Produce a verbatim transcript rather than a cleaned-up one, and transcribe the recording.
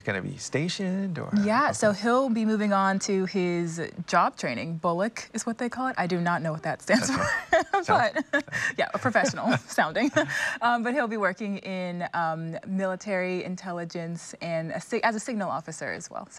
going to be stationed or? Yeah, okay. so he'll be moving on to his job training. Bullock is what they call it. I do not know what that stands Okay. for, but yeah, a professional sounding. Um, but he'll be working in um, military intelligence and a, as a signal officer as well. So